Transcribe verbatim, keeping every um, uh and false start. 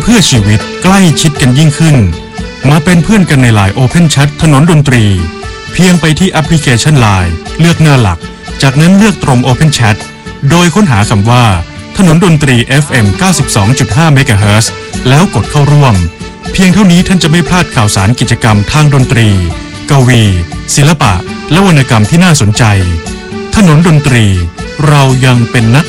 เพื่อชีวิตใกล้ชิดกันยิ่งขึ้นมาเป็นเพื่อนกันใน ไลน์ Open Chat ถนนดนตรีเพียงไปที่แอปพลิเคชัน ไลน์ เลือกหน้าหลักจากนั้นเลือกตรง Open Chat โดยค้นหาคำว่าถนนดนตรี เอฟ เอ็ม เก้าสิบสองจุดห้า เมกะเฮิรตซ์แล้วกดเข้าร่วมเพียงเท่านี้ท่านจะไม่พลาดข่าวสารกิจกรรมทางดนตรีกวีศิลปะและวรรณกรรมที่น่าสนใจถนนดนตรีเรายังเป็นนัก